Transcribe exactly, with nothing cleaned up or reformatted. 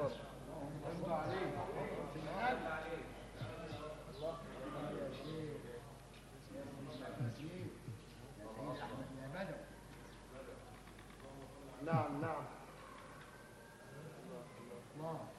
الله عليك. الله يا شيخ يا سيدي احمد يا بدر. نعم نعم الله